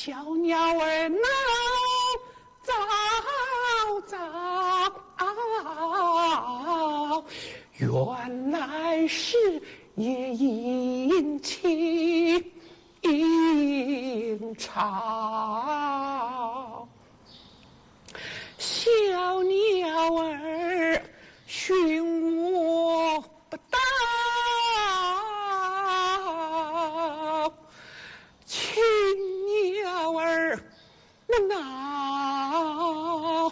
小鸟儿闹早早，原来是夜莺起莺巢。小鸟儿寻我不到，青鸟儿闹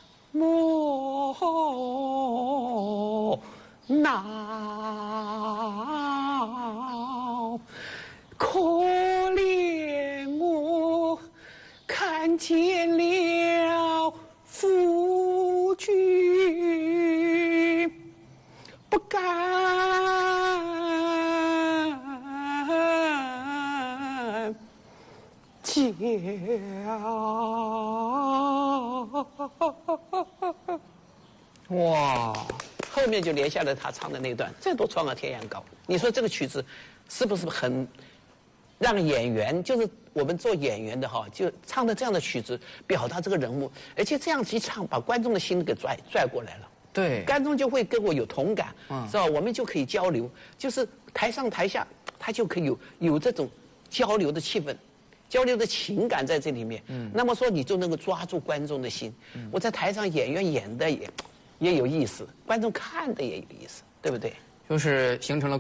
闹，可怜我看见了夫君，不敢叫。哇，后面就连下了他唱的那段，再多创个天涯高。你说这个曲子是不是很让演员，就是我们做演员的哈，就唱的这样的曲子，表达这个人物，而且这样一唱，把观众的心给拽过来了。 对， 观众就会跟我有同感，是吧？我们就可以交流，就是台上台下，他就可以有这种交流的气氛。交流的情感在这里面，那么说你就能够抓住观众的心。我在台上演员演的也有意思，观众看的也有意思，对不对？ 就是形成了。